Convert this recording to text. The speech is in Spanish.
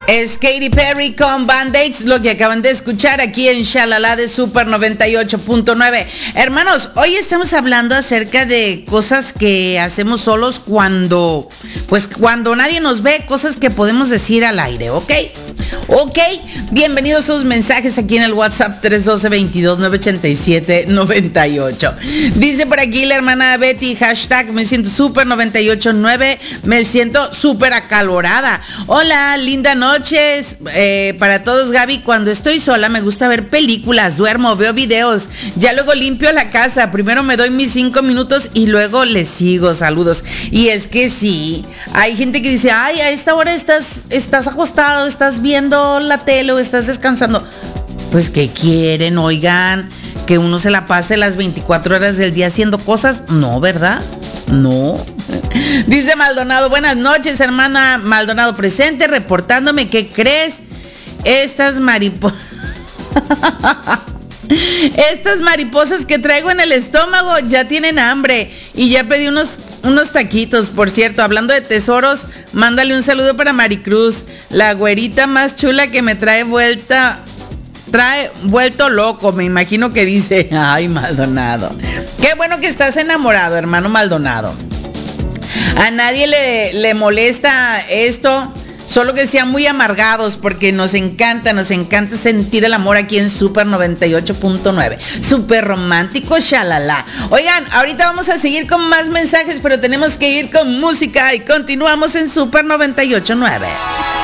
Es Katy Perry con Band-Aids, lo que acaban de escuchar aquí en Shalala de Super 98.9. Hermanos, hoy estamos hablando acerca de cosas que hacemos solos cuando nadie nos ve, cosas que podemos decir al aire, ¿ok? Ok, bienvenidos a sus mensajes aquí en el WhatsApp 312-22-987-98. Dice por aquí la hermana Betty, hashtag me siento Super 98.9, me siento súper acalorada. Hola, linda noches para todos, Gaby. Cuando estoy sola me gusta ver películas, duermo, veo videos, ya luego limpio la casa, primero me doy mis 5 minutos y luego les sigo, saludos. Y es que sí, hay gente que dice, ay, a esta hora estás acostado, estás viendo la tele o estás descansando. Pues ¿qué quieren? Oigan, que uno se la pase las 24 horas del día haciendo cosas, no, ¿verdad? No. Dice Maldonado, buenas noches, hermana Maldonado presente, reportándome. ¿Qué crees? Estas mariposas que traigo en el estómago ya tienen hambre y ya pedí unos taquitos. Por cierto, hablando de tesoros, mándale un saludo para Maricruz, la güerita más chula que me trae vuelto loco, me imagino que dice. Ay, Maldonado, qué bueno que estás enamorado, hermano Maldonado. A nadie le molesta esto, solo que sean muy amargados, porque nos encanta sentir el amor aquí en Super 98.9. Super romántico, shalala. Oigan, ahorita vamos a seguir con más mensajes, pero tenemos que ir con música y continuamos en Super 98.9.